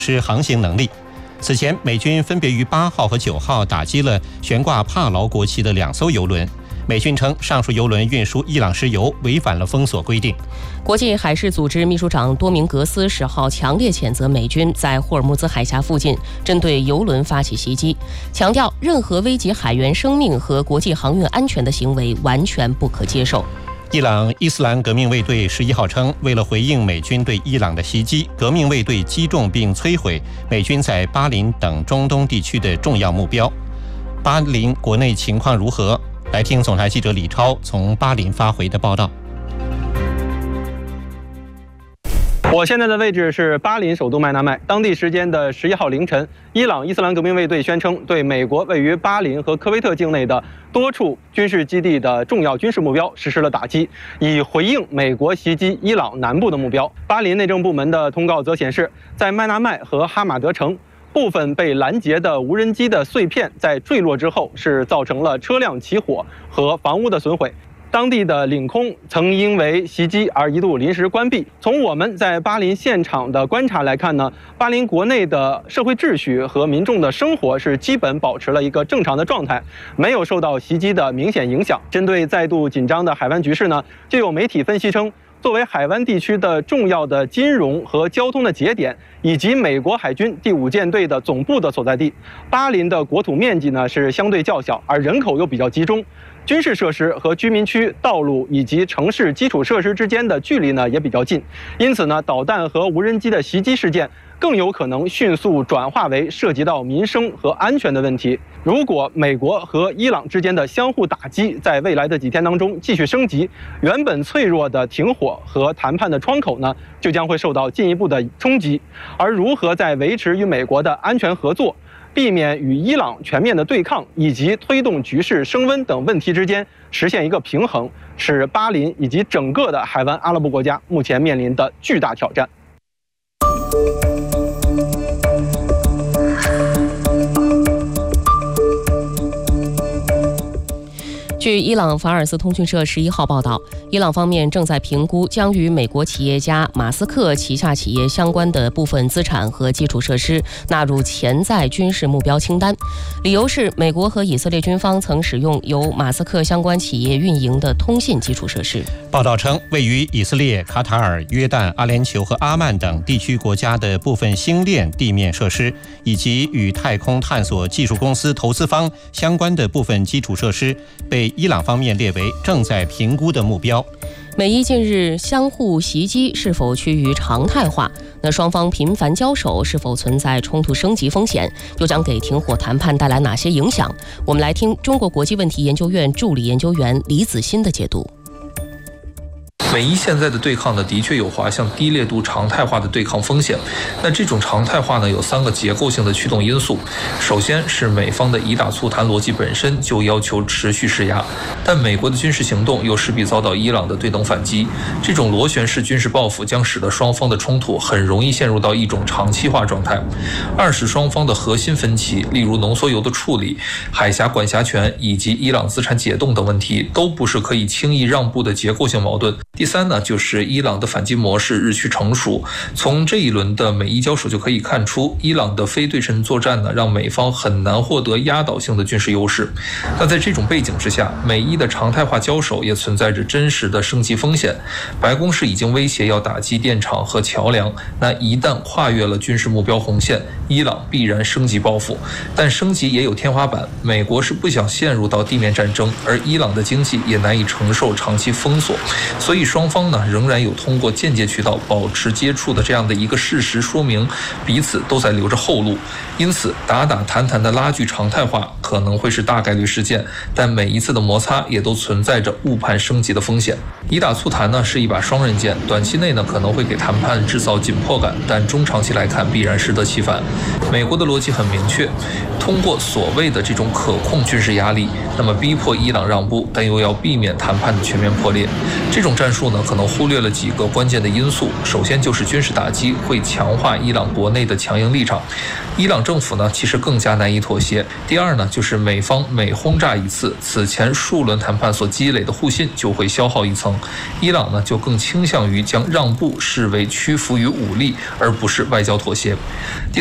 是航行能力。此前，美军分别于8号和9号打击了悬挂帕劳国旗的2艘油轮。美军称，上述油轮运输伊朗石油违反了封锁规定。 国际海事组织秘书长多明格斯10号强烈谴责美军在霍尔木兹海峡附近针对油轮发起袭击，强调任何危及海员生命和国际航运安全的行为完全不可接受。 伊朗伊斯兰革命卫队11号称，为了回应美军对伊朗的袭击，革命卫队击中并摧毁美军在巴林等中东地区的重要目标。巴林国内情况如何？来听总台记者李超从巴林发回的报道。 我现在的位置是巴林首都麦纳麦。当地时间的11号凌晨，伊朗伊斯兰革命卫队宣称对美国位于巴林和科威特境内的多处军事基地的重要军事目标实施了打击，以回应美国袭击伊朗南部的目标。巴林内政部门的通告则显示，在麦纳麦和哈马德城，部分被拦截的无人机的碎片在坠落之后是造成了车辆起火和房屋的损毁。当地的领空曾因为袭击而一度临时关闭。从我们在巴林现场的观察来看呢，巴林国内的社会秩序和民众的生活是基本保持了一个正常的状态，没有受到袭击的明显影响。针对再度紧张的海湾局势呢，就有媒体分析称，作为海湾地区的重要的金融和交通的节点，以及美国海军第5舰队的总部的所在地，巴林的国土面积呢是相对较小，而人口又比较集中。军事设施和居民区、道路以及城市基础设施之间的距离呢也比较近，因此呢，导弹和无人机的袭击事件更有可能迅速转化为涉及到民生和安全的问题。如果美国和伊朗之间的相互打击在未来的几天当中继续升级，原本脆弱的停火和谈判的窗口呢，就将会受到进一步的冲击。而如何在维持与美国的安全合作、避免与伊朗全面的对抗以及推动局势升温等问题之间实现一个平衡，是巴林以及整个的海湾阿拉伯国家目前面临的巨大挑战。 据伊朗法尔斯通讯社11号报道，伊朗方面正在评估将与美国企业家马斯克旗下企业相关的部分资产和基础设施纳入潜在军事目标清单，理由是美国和以色列军方曾使用由马斯克相关企业运营的通信基础设施。 报道称，位于以色列、卡塔尔、约旦、阿联酋和阿曼等地区国家的部分星链地面设施，以及与太空探索技术公司投资方相关的部分基础设施，被伊朗方面列为正在评估的目标。 美伊近日相互袭击是否趋于常态化？那双方频繁交手是否存在冲突升级风险？又将给停火谈判带来哪些影响？我们来听中国国际问题研究院助理研究员李子欣的解读。 美伊现在的对抗呢，的确有滑向低烈度常态化的对抗风险。那这种常态化呢，有3个结构性的驱动因素。首先是美方的以打促谈逻辑本身就要求持续施压，但美国的军事行动又势必遭到伊朗的对等反击。这种螺旋式军事报复将使得双方的冲突很容易陷入到一种长期化状态。二是双方的核心分歧，例如浓缩铀的处理、海峡管辖权以及伊朗资产解冻等问题，都不是可以轻易让步的结构性矛盾。第3呢，就是伊朗的反击模式日趋成熟。从这一轮的美伊交手就可以看出，伊朗的非对称作战呢，让美方很难获得压倒性的军事优势。那在这种背景之下，美伊的常态化交手也存在着真实的升级风险。白宫是已经威胁要打击电厂和桥梁，那一旦跨越了军事目标红线，伊朗必然升级报复。但升级也有天花板，美国是不想陷入到地面战争，而伊朗的经济也难以承受长期封锁，所以双方呢仍然有通过间接渠道保持接触的这样的一个事实，说明彼此都在留着后路。因此打打谈谈的拉锯常态化可能会是大概率事件，但每一次的摩擦也都存在着误判升级的风险。以打促谈呢是一把双刃剑，短期内呢可能会给谈判制造紧迫感，但中长期来看必然适得其反。美国的逻辑很明确， 通过所谓的这种可控军事压力，那么逼迫伊朗让步，但又要避免谈判的全面破裂。这种战术呢，可能忽略了几个关键的因素。首先就是军事打击会强化伊朗国内的强硬立场，伊朗政府呢其实更加难以妥协。第二呢，就是美方每轰炸一次，此前数轮谈判所积累的互信就会消耗一层，伊朗呢就更倾向于将让步视为屈服于武力，而不是外交妥协。